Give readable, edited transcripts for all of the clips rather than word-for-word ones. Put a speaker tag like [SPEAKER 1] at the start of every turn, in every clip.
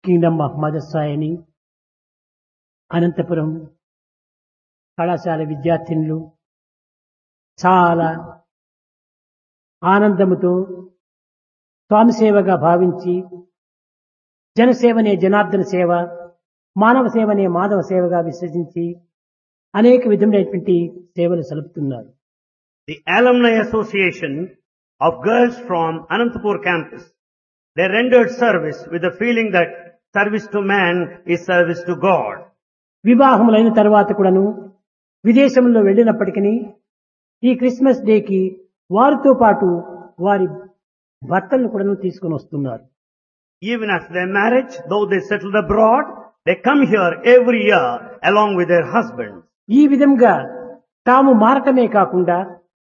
[SPEAKER 1] Kingdom of mother సాయిని అనంతపురం కళాశాల విద్యార్థినులు చాలా ఆనందముతో స్వామి సేవగా భావించి జనసేవనే జనార్దన సేవ, మానవ సేవనే మాధవ సేవగా విశ్వసించి అనేక విధములైనటువంటి సేవలు సలుపుతున్నారు.
[SPEAKER 2] The Alumni Association of girls from Anantapur campus, they rendered service with the feeling that service to man is service to God.
[SPEAKER 1] వివాహములైన తర్వాత కూడాను విదేశంలో వెళ్ళినప్పటికీ ఈ క్రిస్మస్ డేకి వారితో పాటు వారి భర్తలను కూడాను తీసుకొని వస్తున్నారు.
[SPEAKER 2] Even after their marriage, though they settled abroad, they come here every year along with their husbands.
[SPEAKER 1] ఈ విధంగా తాము మారటమే కాకుండా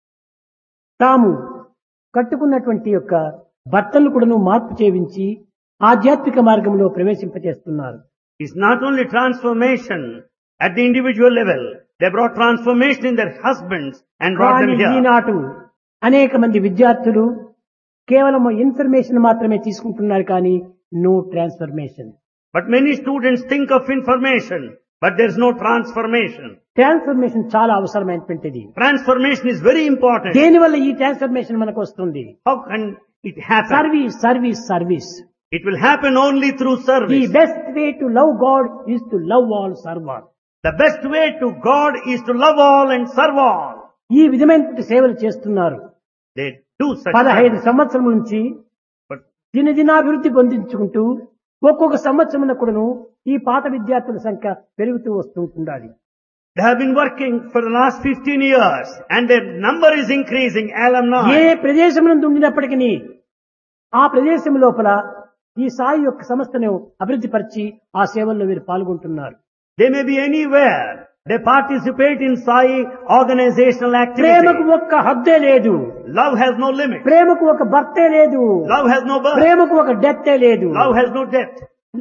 [SPEAKER 1] తాము కట్టుకున్నటువంటి యొక్క భర్తలను కూడాను మార్పు చేయించి ఆధ్యాత్మిక మార్గంలో ప్రవేశింపచేస్తున్నారు.
[SPEAKER 2] It's not only transformation at the individual level, they brought transformation in their husbands and brought them here.
[SPEAKER 1] ఈనాటు అనేక మంది విద్యార్థులు కేవలం ఇన్ఫర్మేషన్ మాత్రమే తీసుకుంటున్నారు కానీ no transformation.
[SPEAKER 2] But many students think of information, but there's no transformation.
[SPEAKER 1] Transformation చాలా అవసరమైనటువంటిది.
[SPEAKER 2] Transformation is very important.
[SPEAKER 1] దేనివల్ల ఈ ట్రాన్స్ఫర్మేషన్ మనకు వస్తుంది?
[SPEAKER 2] How can it happen?
[SPEAKER 1] Service service service.
[SPEAKER 2] It will happen only through
[SPEAKER 1] the
[SPEAKER 2] service.
[SPEAKER 1] Best way to love God is to love all, serve all.
[SPEAKER 2] The best way to God is to love all and serve all.
[SPEAKER 1] ఈ విధమైనటువంటి సేవలు చేస్తున్నారు.
[SPEAKER 2] They do such
[SPEAKER 1] 15
[SPEAKER 2] service.
[SPEAKER 1] సంవత్సరం నుంచి
[SPEAKER 2] But
[SPEAKER 1] దినదినాభివృద్ధి పొందించుకుంటూ ఒక్కొక్క సంవత్సరం కూడాను ఈ పాత విద్యార్థుల సంఖ్య పెరుగుతూ వస్తుంటుండాలి.
[SPEAKER 2] they have been working for the last 15 years and their number is increasing, alumni.
[SPEAKER 1] ఏ ప్రదేశం నందు ఉండినప్పటికీ ఆ ప్రదేశం లోపల ఈ సాయి యొక్క సంస్థను అభివృద్ధి పరిచి ఆ సేవల్లో వీరు పాల్గొంటున్నారు.
[SPEAKER 2] They may be anywhere. They participate in Sai organizational
[SPEAKER 1] ప్రేమకు
[SPEAKER 2] activity.
[SPEAKER 1] ఒక్క హద్దే లేదు.
[SPEAKER 2] Love has no limit.
[SPEAKER 1] ప్రేమకు ఒక భర్తే లేదు.
[SPEAKER 2] Love has no birth.
[SPEAKER 1] ప్రేమకు ఒక డెత్తే లేదు.
[SPEAKER 2] Love has no death.